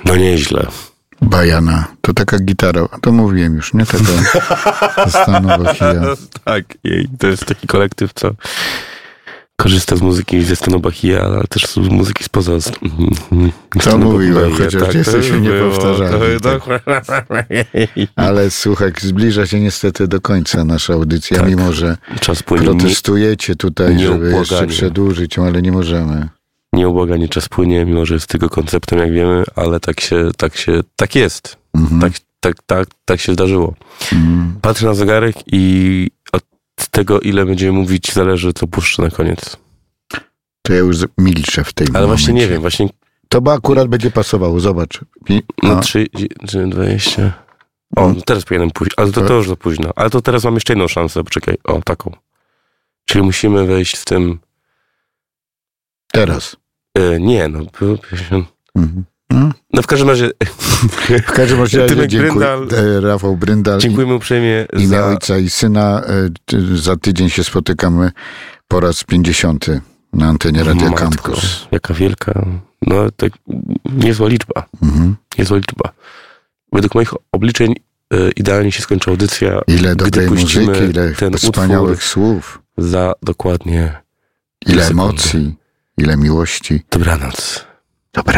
No nieźle. Bajana. To taka gitara. To mówiłem już, nie? Taka Stanu Bahia. Tak, to jest taki kolektyw, co korzysta z muzyki ze Stanu Bahia, ale też z muzyki spoza. To mówiłem, chociaż tak, jesteśmy niepowtarzalni. Ale słuchaj, zbliża się niestety do końca nasza audycja, tak, mimo że czas płynie. Protestujecie tutaj, żeby jeszcze przedłużyć, ale nie możemy. Nieubłaganie czas płynie, mimo że jest tylko konceptem, jak wiemy, ale tak jest. Mhm. Tak się zdarzyło. Mhm. Patrzę na zegarek i od tego, ile będziemy mówić, zależy, co puszczę na koniec. To ja już milczę w tej momencie. Ale właśnie nie wiem, właśnie... To by akurat będzie pasowało, zobacz. No 20... O, teraz powinienem pójść, ale to już za późno. Ale to teraz mam jeszcze jedną szansę, poczekaj, taką. Czyli musimy wejść w tym... Teraz. Nie, było 50... Mhm. No w każdym razie... W każdym razie dziękuję. Rafał Bryndal. Dziękujemy uprzejmie imię Ojca i Syna. Za tydzień się spotykamy po raz 50 na antenie Radia Campus. Jaka wielka... No, tak niezła liczba. Mhm. Niezła liczba. Według moich obliczeń idealnie się skończy audycja. Ile dobrej muzyki, ile wspaniałych słów. Za dokładnie... Ile emocji, ile miłości. Dobranoc.